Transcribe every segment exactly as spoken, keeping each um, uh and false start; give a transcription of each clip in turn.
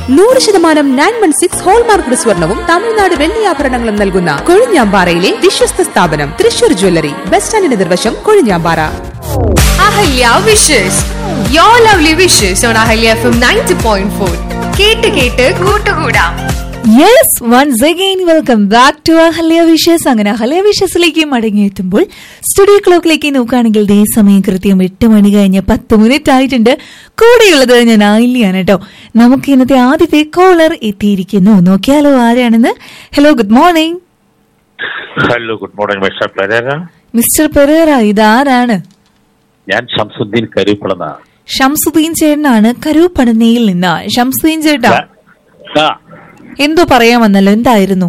നൂറ് ശതമാനം nine one six hallmark സ്വർണവും തമിഴ്നാട് വെള്ളിയാഭരണങ്ങളും നൽകുന്ന കൊഴിഞ്ഞാമ്പാറയിലെ വിശ്വസ്ത സ്ഥാപനം തൃശൂർ ജ്വല്ലറി, ബസ് സ്റ്റാൻഡിന് എതിർവശം, Kozhinjampara. Ahalya wishes your lovely wishes on Ahalya F M ninety point four. കേട്ട് കേട്ട് കൂട്ടുകൂടാം. Yes, once again welcome back to Ahalya wishes. അങ്ങനെ അഹല്യ വിഷസിലേക്ക് മടങ്ങിയെത്തുമ്പോൾ സ്റ്റുഡിയോ ക്ലോക്കിലേക്ക് നോക്കുകയാണെങ്കിൽ ദേ സമയം കൃത്യം എട്ട് മണി കഴിഞ്ഞ് പത്ത് മിനിറ്റ് ആയിട്ടുണ്ട്. കൂടെയുള്ളത് ഞാൻ ആയില്യാണ് കേട്ടോ. നമുക്ക് ഇന്നത്തെ ആദ്യത്തെ കോളർ എത്തിയിരിക്കുന്നു. നോക്കിയാലോ ആരാണെന്ന്. Hello, good morning. Hello, good morning mister Pereira. Mister Pereira, ഇതാരാണ്? ഞാൻ ഷംസുദ്ദീൻ കരൂപ്പടന. ഷംസുദ്ദീൻ ചേട്ടനാണ് കരൂപ്പടനയിൽ നിന്ന്. ഷംസുദ്ദീൻ ചേട്ടാ, എന്തോ പറയാൻ വന്നല്ലോ, എന്തായിരുന്നു?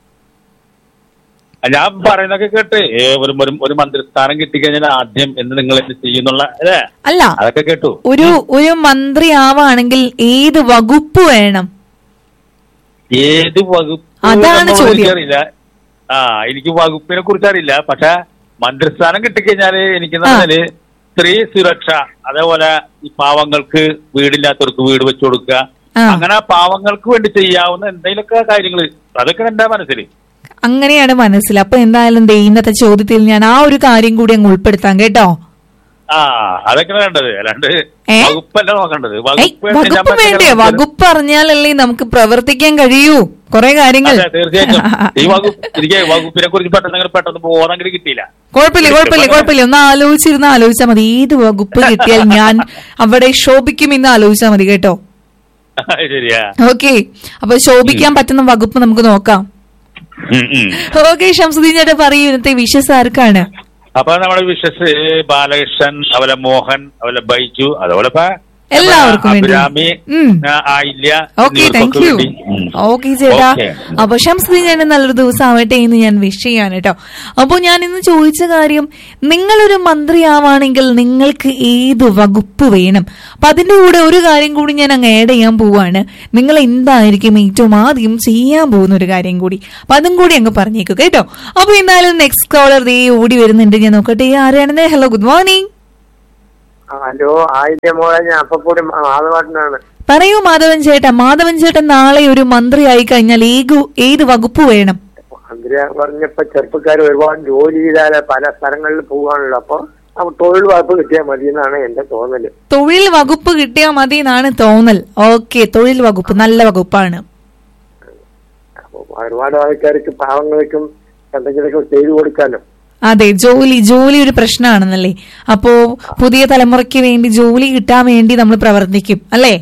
ഞാൻ പറയുന്നൊക്കെ കേട്ട് ഒരു ഒരു മന്ത്രിസ്ഥാനം കിട്ടിക്കഴിഞ്ഞാൽ ആദ്യം എന്ന് നിങ്ങൾ എന്ത് ചെയ്യുന്നുള്ള അല്ല, അതൊക്കെ കേട്ടു. ഒരു ഒരു മന്ത്രി ആവാണെങ്കിൽ ഏത് വകുപ്പ് വേണം? ഏത് വകുപ്പ് അതാണ് ചോദ്യം. അറിയില്ല. ആ എനിക്ക് വകുപ്പിനെ കുറിച്ച് അറിയില്ല. പക്ഷെ മന്ത്രിസ്ഥാനം കിട്ടിക്കഴിഞ്ഞാല് എനിക്ക് പറഞ്ഞാല് സ്ത്രീ സുരക്ഷ, അതേപോലെ ഈ പാവങ്ങൾക്ക് വീടില്ലാത്തവർക്ക് വീട് വെച്ചു കൊടുക്കുക, അങ്ങനെ പാവങ്ങൾക്ക് വേണ്ടി ചെയ്യാവുന്ന എന്തെങ്കിലുമൊക്കെ കാര്യങ്ങള്, അതൊക്കെ എന്റെ മനസ്സിൽ. അങ്ങനെയാണ് മനസ്സിൽ. അപ്പൊ എന്തായാലും ഇന്നത്തെ ചോദ്യത്തിൽ ഞാൻ ആ ഒരു കാര്യം കൂടി അങ്ങ് ഉൾപ്പെടുത്താം കേട്ടോ. ആ അതൊക്കെ വേണ്ടത്, അല്ലാണ്ട് വകുപ്പല്ല നോക്കേണ്ടത്. വകുപ്പ് വേണ്ടേ? വകുപ്പ് അറിഞ്ഞാലല്ലേ നമുക്ക് പ്രവർത്തിക്കാൻ കഴിയൂ കുറെ കാര്യങ്ങൾ. തീർച്ചയായിട്ടും ഈ വകുപ്പ് എനിക്ക് വകുപ്പിനെ കുറിച്ച് പെട്ടെന്ന് പെട്ടെന്ന് ബോധം കിട്ടിയില്ല. കുഴപ്പമില്ല കുഴപ്പമില്ല കുഴപ്പമില്ല ഒന്ന് ആലോചിച്ചിരുന്ന ആലോചിച്ചാൽ മതി. ഏത് വകുപ്പ് കിട്ടിയാൽ ഞാൻ അവിടെ ശോഭിക്കും എന്ന് ആലോചിച്ചാൽ മതി കേട്ടോ. ഓക്കെ, അപ്പൊ ശോഭിക്കാൻ പറ്റുന്ന വകുപ്പ് നമുക്ക് നോക്കാം. ഓക്കെ, ഷംസുദ്ദീൻ ചേട്ടാ പറയൂ, ഇന്നത്തെ വിഷസ് ആർക്കാണ്? അപ്പൊ നമ്മുടെ വിഷസ് ബാലകൃഷ്ണൻ, അതുപോലെ മോഹൻ, അതുപോലെ ബൈജു, അതുപോലെ എല്ലാവർക്കും വേണ്ടി. Okay, thank you. ഓക്കെ ചേട്ടാ, അപ്പൊ ഷംസുദ്ദീൻ ചേട്ടൻ നല്ലൊരു ദിവസം ആവട്ടെ എന്ന് ഞാൻ വിഷ് ചെയ്യാണ് കേട്ടോ. അപ്പൊ ഞാൻ ഇന്ന് ചോദിച്ച കാര്യം, നിങ്ങളൊരു മന്ത്രിയാവാണെങ്കിൽ നിങ്ങൾക്ക് ഏത് വകുപ്പ് വേണം? അപ്പൊ അതിന്റെ കൂടെ ഒരു കാര്യം കൂടി ഞാൻ അങ്ങ് ആഡ് ചെയ്യാൻ പോവാണ്. നിങ്ങൾ എന്തായിരിക്കും ഏറ്റവും ആദ്യം ചെയ്യാൻ പോകുന്ന ഒരു കാര്യം കൂടി, അപ്പൊ അതും കൂടി അങ്ങ് പറഞ്ഞേക്കും കേട്ടോ. അപ്പൊ എന്തായാലും നെക്സ്റ്റ് കോളർ ദേ ഓടി വരുന്നുണ്ട്. ഞാൻ നോക്കട്ടെ ആരാണെന്ന്. Hello, good morning. Hello, Ayilya മോളെ, ഞാൻ അപ്പൊ കൂടി മാധവനാണ്. പറയൂ മാധവൻ ചേട്ടാ. മാധവൻ ചേട്ടൻ നാളെ ഒരു മന്ത്രി ആയി കഴിഞ്ഞാൽ ഏത് ഏത് വകുപ്പ് വേണം? മന്ത്രി പറഞ്ഞപ്പോ ചെറുപ്പക്കാർ ഒരുപാട് ജോലി ചെയ്താല് പല സ്ഥലങ്ങളിൽ പോകാണല്ലോ. അപ്പൊ തൊഴിൽ വകുപ്പ് കിട്ടിയാൽ മതി എന്നാണ് എന്റെ തോന്നല്. തൊഴിൽ വകുപ്പ് കിട്ടിയാൽ മതി എന്നാണ് തോന്നൽ. ഓക്കെ, തൊഴിൽ വകുപ്പ് നല്ല വകുപ്പാണ്. അപ്പൊ ഒരുപാട് ആൾക്കാർക്ക് പാവങ്ങൾക്കും എന്തെങ്കിലുമൊക്കെ ചെയ്തു കൊടുക്കാലോ. അതെ, ജോലി ജോലി ഒരു പ്രശ്നമാണെന്നല്ലേ. അപ്പോ പുതിയ തലമുറയ്ക്ക് വേണ്ടി ജോലി കിട്ടാൻ വേണ്ടി നമ്മൾ പ്രവർത്തിക്കും അല്ലേ?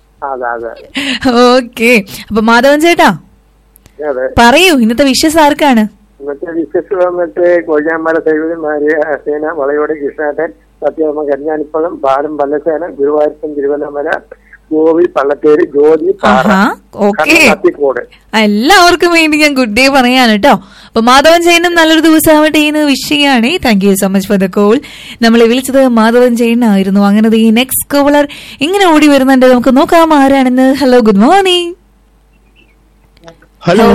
ഓക്കെ, അപ്പൊ മാധവൻ ചേട്ടാ പറയൂ, ഇന്നത്തെ വിഷസ് ആർക്കാണ്? ഇന്നത്തെ വിഷസ് വന്നിട്ട് കൊഴിഞ്ഞാമ്പാറ സൈവന്മാര് സേന, വളയോട് കൃഷ്ണാട്ടൻ, സത്യമ്മ കന്യാനിപ്പളം, ബാലം പല്ലസേന, ഗുരുവായൂരപ്പൻ തിരുവല്ലമല, ഗോവി പള്ളത്തേര്, ജ്യോതി, കോട്. എല്ലാവർക്കും വേണ്ടി ഞാൻ ഗുഡ് ഡേ പറയാണ് കേട്ടോ. അപ്പൊ മാധവൻ ചേട്ടനും നല്ലൊരു ദിവസം ആവട്ടെ എന്ന് വിഷ് ചെയ്യാണ്. Thank you so much for the call. നമ്മളെ വിളിച്ചത് മാധവൻ ചേട്ടനായിരുന്നു. അങ്ങനെ ഈ നെക്സ്റ്റ് കോളർ ഇങ്ങനെ ഓടി വരുന്നുണ്ട്. നമുക്ക് നോക്കാം ആരാണെന്ന്. Hello, good morning. Hello,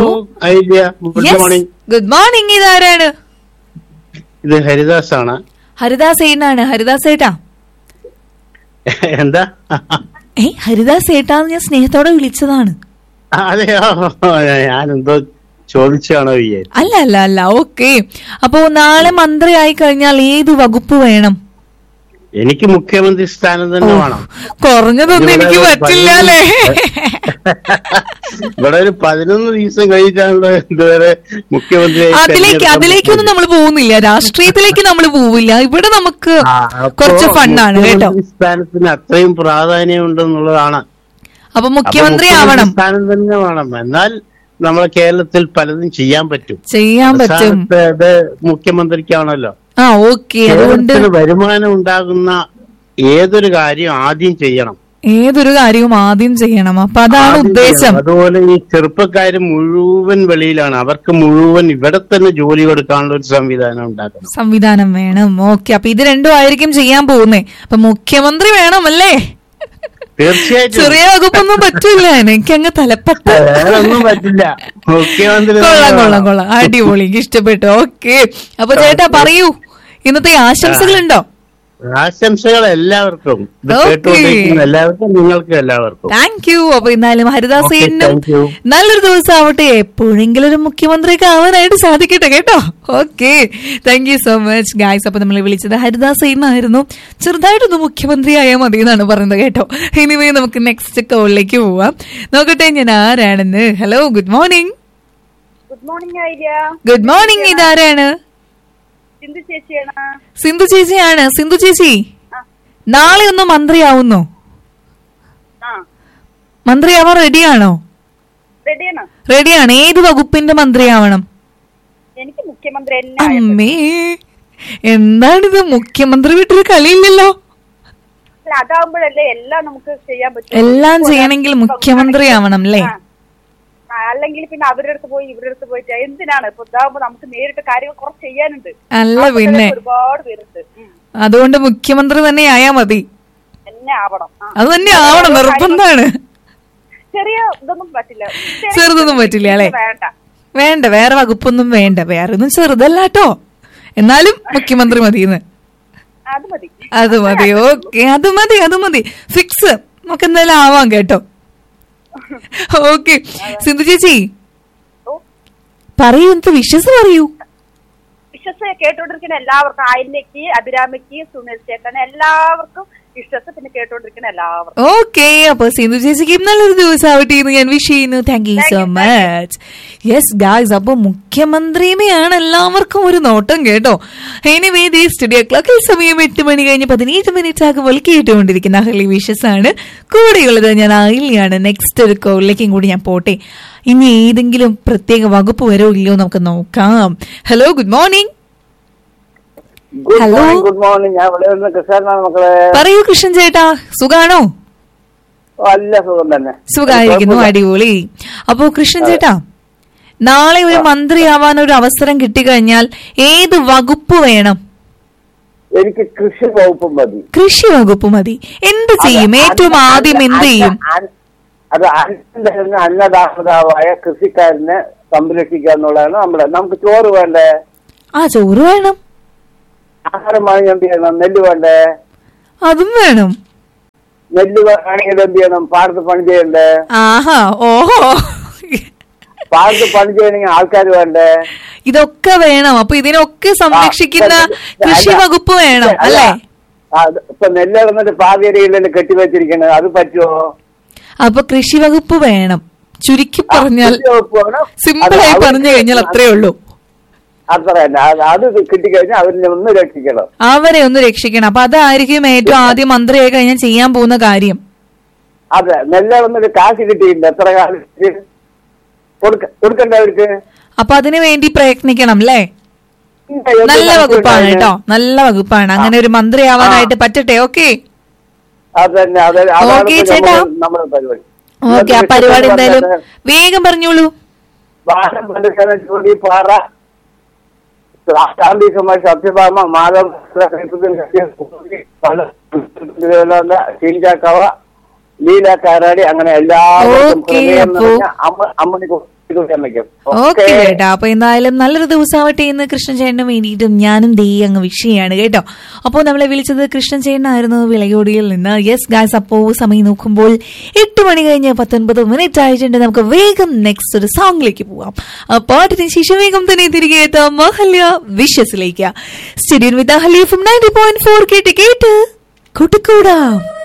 good morning. ഇതാരാണ്? ഇത് ഹരിദാസ് ആണ്. ഹരിദാസ് ഏട്ടനാണ്. ഹരിദാസ് ഏട്ടാ എന്താ? ഏയ് ഹരിദാസ് ഏട്ടാന്ന് ഞാൻ സ്നേഹത്തോടെ വിളിച്ചതാണ്. അതെയോ, ഞാനെന്തോ ചോദിച്ചാണോ വിചാരിച്ചു. അല്ല അല്ല അല്ല ഓക്കെ. അപ്പോ നാളെ മന്ത്രി ആയി കഴിഞ്ഞാൽ ഏത് വകുപ്പ് വേണം? എനിക്ക് മുഖ്യമന്ത്രി സ്ഥാനം തന്നെ വേണം. കുറഞ്ഞതൊന്നും എനിക്ക് പറ്റില്ല അല്ലേ? ഇവിടെ ഒരു പതിനൊന്ന് ദിവസം കഴിഞ്ഞിട്ടാണല്ലോ ഇതുവരെ മുഖ്യമന്ത്രി. അതിലേക്ക് അതിലേക്കൊന്നും നമ്മൾ പോകുന്നില്ല, രാഷ്ട്രീയത്തിലേക്ക് നമ്മൾ പോവില്ല. ഇവിടെ നമുക്ക് കുറച്ച് ഫണ്ണാണ് കേട്ടോ. സ്ഥാനത്തിന് അത്രയും പ്രാധാന്യം ഉണ്ടെന്നുള്ളതാണ്. അപ്പൊ മുഖ്യമന്ത്രി ആവണം, സ്ഥാനം തന്നെ വേണം. എന്നാൽ നമ്മളെ കേരളത്തിൽ പലതും ചെയ്യാൻ പറ്റും. ചെയ്യാൻ പറ്റും. മുഖ്യമന്ത്രിക്കാണല്ലോ. ആ ഓക്കെ. അതുകൊണ്ട് വരുമാനം ഉണ്ടാകുന്ന ഏതൊരു കാര്യം ആദ്യം ചെയ്യണം. ഏതൊരു കാര്യവും ആദ്യം ചെയ്യണം. അപ്പൊ അതാണ് ഉദ്ദേശം. അതുപോലെ ഈ ചെറുപ്പക്കാര് മുഴുവൻ വെളിയിലാണ്, അവർക്ക് മുഴുവൻ ഇവിടെ തന്നെ ജോലി കൊടുക്കാനുള്ള ഒരു സംവിധാനം ഉണ്ടാക്കണം. സംവിധാനം വേണം. ഓക്കെ, അപ്പൊ ഇത് രണ്ടും ആയിരിക്കും ചെയ്യാൻ പോകുന്നേ. അപ്പൊ മുഖ്യമന്ത്രി വേണം അല്ലേ? തീർച്ചയായിട്ടും. ചെറിയ വകുപ്പൊന്നും പറ്റില്ല, എനിക്ക് അങ്ങ് തലപ്പട്ട ഒന്നും പറ്റില്ല. മുഖ്യമന്ത്രി കൊള്ളാം കൊള്ളാം കൊള്ളാം, അടിപൊളി, എനിക്ക് ഇഷ്ടപ്പെട്ടു. ഓക്കെ, അപ്പൊ ചേട്ടാ പറയൂ, ഇന്നത്തെ ആശംസകളുണ്ടോ? ആശംസകൾ എല്ലാവർക്കും, ഇത് Okay. കേട്ടുകൊണ്ടിരിക്കുന്ന എല്ലാവർക്കും, നിങ്ങൾക്ക് എല്ലാവർക്കും. Thank you. അപ്പൊ എന്നാലും ഹരിദാസേനും thank you. നല്ലൊരു ദിവസം ആവട്ടെ, എപ്പോഴെങ്കിലും ഒരു മുഖ്യമന്ത്രിയൊക്കെ ആവാനായിട്ട് സാധിക്കട്ടെ കേട്ടോ. Okay, thank you so much guys. അപ്പൊ നമ്മൾ വിളിച്ചത് ഹരിദാസേനായിരുന്നു. ചെറുതായിട്ടൊന്ന് മുഖ്യമന്ത്രി ആയാൽ മതി എന്നാണ് പറയുന്നത് കേട്ടോ. ഇനിവേ നമുക്ക് നെക്സ്റ്റ് കോളിലേക്ക് പോവാം. നോക്കട്ടെ ഞാൻ ആരാണെന്ന്. Hello, good morning. Good morning idea. Good morning. ഇതാരാണ്? സിന്ധു ചേച്ചിയാണ്. സിന്ധു ചേച്ചിയാണ്. സിന്ധു ചേച്ചി നാളെ ഒന്ന് മന്ത്രിയാവുന്നോ? ആ, മന്ത്രിയാവാൻ റെഡിയാണോ? റെഡിയാണ്. റെഡിയാണ്. ഏത് വകുപ്പിന്റെ മന്ത്രിയാവണം? എനിക്ക് മുഖ്യമന്ത്രി തന്നെ ആയാൽ മതി. അമ്മേ, എന്താണിത്? മുഖ്യമന്ത്രി വീട്ടിൽ കളിയില്ലല്ലോ. അല്ല, അതാവുമ്പോഴല്ലേ എല്ലാം നമുക്ക് ചെയ്യാൻ പറ്റും. എല്ലാം ചെയ്യണമെങ്കിൽ മുഖ്യമന്ത്രി ആവണം അല്ലേ? അല്ലെങ്കിൽ പിന്നെ അവരുടെ അടുത്ത് പോയി ഇവരുടെ അടുത്ത് പോയിട്ട് എന്തിനാണ്? ഇപ്പൊ ഇതാവുമ്പോ നമുക്ക് നേരിട്ട് കാര്യങ്ങൾ കുറച്ച് ചെയ്യാനുണ്ട്. അല്ല പിന്നെ, ഒരുപാട് പേരുണ്ട്. ഉം. അതുകൊണ്ട് മുഖ്യമന്ത്രി തന്നെ ആയാ മതി. എന്നെ ആവണം. ആ. അത് തന്നെ ആവണം, നിർബന്ധാണ്. ചെറിയ ഇതൊന്നും പറ്റില്ല. ചെറുതൊന്നും പറ്റില്ല അല്ലേ? വേണ്ട വേണ്ട, വേറെ വകുപ്പൊന്നും വേണ്ട. വേറെ ഒന്നും ചെറുതല്ലാട്ടോ. എന്നാലും മുഖ്യമന്ത്രി മതിയെന്ന്. അത് മതി. അത് മതി. ഓക്കെ, അത് മതി, അത് മതി. ഫിക്സ്. നമുക്ക് എന്തായാലും ആവാം കേട്ടോ. ഓക്കെ സിന്ധു ചേച്ചി, പറയൂ, എന്ത് വിശ്വസ് പറയൂ. വിശ്വസ് കേട്ടോണ്ടിരിക്കുന്ന എല്ലാവർക്കും, ആയില്യക്ക്, അഭിരാമിക്ക്, സുനിൽ ചേട്ടൻ, എല്ലാവർക്കും വിശ്വസ്, പിന്നെ കേട്ടോണ്ടിരിക്കുന്ന എല്ലാവർക്കും. ഓക്കെ, അപ്പൊ സിന്ധു ചേച്ചിക്ക് നല്ലൊരു ദിവസം ആവട്ടെ എന്ന് ഞാൻ വിഷ് ചെയ്യുന്നു. Thank you so much. Yes guys, അപ്പൊ മുഖ്യമന്ത്രിനെയാണ് എല്ലാവർക്കും ഒരു നോട്ടം കേട്ടോ. എനിവേ ദി സ്റ്റുഡിയോ ക്ലോക്കിൽ സമയം എട്ട് മണി കഴിഞ്ഞ് പതിനേഴ് മിനിറ്റ് ആകുമ്പോൾ കേട്ടുകൊണ്ടിരിക്കുന്ന ഹലി വിഷസ് ആണ്. കൂടെയുള്ളത് ഞാൻ ആയില്യാണ്. നെക്സ്റ്റ് ഒരു കോളിലേക്കും കൂടി ഞാൻ പോട്ടെ. ഇനി ഏതെങ്കിലും പ്രത്യേക വകുപ്പ് വരോ ഇല്ലയോ നമുക്ക് നോക്കാം. Hello, good morning. Hello, good morning. ഞാൻ ഇവിടെ നിന്ന് കൃഷ്ണനാണ് മക്കളെ. പറയൂ കൃഷ്ണൻ ചേട്ടാ, സുഖാണോ? അല്ല, സുഖം തന്നെ. സുഖായിരിക്കുന്നു, അടിപൊളി. അപ്പോ കൃഷ്ണൻ ചേട്ടാ, നാളെ ഒരു മന്ത്രിയാവാൻ ഒരു അവസരം കിട്ടിക്കഴിഞ്ഞാൽ ഏത് വകുപ്പ് വേണം? എനിക്ക് കൃഷി വകുപ്പ് മതി. കൃഷി വകുപ്പ് മതി. എന്ത് ചെയ്യും? ഏറ്റവും ആദ്യം എന്ത് ചെയ്യും? അത് അന്നദാന അന്നദാതാവായ കൃഷിക്കാരനെ സംരക്ഷിക്കുക എന്നുള്ളതാണ് നമ്മുടെ. നമുക്ക് ചോറ് വേണ്ടേ? ആ, ചോറ് വേണം. ആഹാരം വാങ്ങി എന്ത് ചെയ്യണം? നെല്ല് വേണ്ടേ? അതും വേണം. നെല്ല് വേണമെങ്കിൽ എന്ത് ചെയ്യണം? പാടത്ത് പണി ചെയ്യണ്ടേ? ആഹാ, ഓഹോ. പാടത്ത് പണി ചെയ്യണമെങ്കിൽ ആൾക്കാർ വേണ്ടേ? ഇതൊക്കെ വേണം. അപ്പൊ ഇതിനൊക്കെ സംരക്ഷിക്കുന്ന കൃഷി വകുപ്പ് വേണം അല്ലേ? ഇപ്പൊ നെല്ല് ഇറന്നിട്ട് പാതിയരിയില്ലല്ലോ കെട്ടിവെച്ചിരിക്കണത്, അത് പറ്റുമോ? അപ്പൊ കൃഷി വകുപ്പ് വേണം. ചുരുക്കി പറഞ്ഞാൽ, സിമ്പിളായി പറഞ്ഞു കഴിഞ്ഞാൽ അത്രേ ഉള്ളൂ. അത്ര തന്നെ. അത് കിട്ടിക്കഴിഞ്ഞാൽ അവരെ ഒന്ന് രക്ഷിക്കണം. അവരെ ഒന്ന് രക്ഷിക്കണം. അപ്പൊ അതായിരിക്കും ഏറ്റവും ആദ്യം മന്ത്രിയായി കഴിഞ്ഞാൽ ചെയ്യാൻ പോകുന്ന കാര്യം. അതെ, നെല്ല് വന്നിട്ട് കാശ് കിട്ടിയിട്ടുണ്ട്. എത്ര കാലം കൊടുക്കണ്ടേ അവർക്ക്? അപ്പൊ അതിനു വേണ്ടി പ്രയത്നിക്കണം അല്ലേ? നല്ല വകുപ്പാണ് കേട്ടോ, നല്ല വകുപ്പാണ്. അങ്ങനെ ഒരു മന്ത്രി ആവാനായിട്ട് പറ്റട്ടെ. ഓക്കെ അതന്നെ, അതെ. ഓക്കെ ചേട്ടാ, നമ്മുടെ പരിപാടി. ഓക്കെ, ആ പരിപാടി എന്തായാലും വേഗം പറഞ്ഞോളൂ. വാഹനം പണ്ടേ ജോലി പാറ ശാന്തികുമാർ സത്യഭാമ മാധവ ഷീജാക്കവ ലീല കാരാടി, അങ്ങനെ എല്ലാവർക്കും അമ്മണി. ഓക്കെ ചേട്ടാ, അപ്പൊ എന്തായാലും നല്ലൊരു ദിവസമാവട്ടെ എന്ന് കൃഷ്ണൻ ചേട്ടന് വേണ്ടിയിട്ടും ഞാനും ദേ അങ്ങ് വിഷയാണ് കേട്ടോ. അപ്പോൾ നമ്മളെ വിളിച്ചത് കൃഷ്ണൻ ചേട്ടനായിരുന്നു വിളയോടിയിൽ നിന്ന്. യെസ് ഗായ്സ്, അപ്പോ സമയം നോക്കുമ്പോൾ എട്ട് മണി കഴിഞ്ഞ് പത്തൊൻപത് മിനിറ്റ് ആയിട്ടുണ്ട്. നമുക്ക് വേഗം നെക്സ്റ്റ് ഒരു സോങ്ങിലേക്ക് പോവാം. പാട്ടിന് ശേഷം വേഗം തന്നെ തിരികെ എത്താം മഹല്യ വിഷസിലേക്ക്. Studio with ഹലി from ninety point four കേട്ട് കേട്ട് കൂട്ടുകൂടാം.